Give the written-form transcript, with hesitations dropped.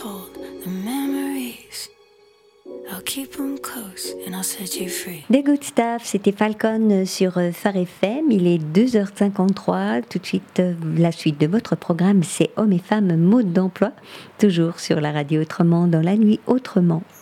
The memories, I'll keep them close and I'll set you free. The Good Stuff, c'était Falcon sur Phare FM. Il est 2h53. Tout de suite, la suite de votre programme, c'est Hommes et femmes, mode d'emploi. Toujours sur la radio Autrement, dans la nuit autrement.